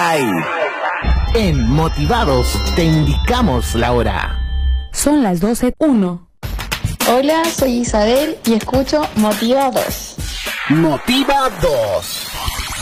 Live. En Motivados te indicamos la hora. Son las 12:01. Hola, soy Isabel y escucho Motivados. Motivados.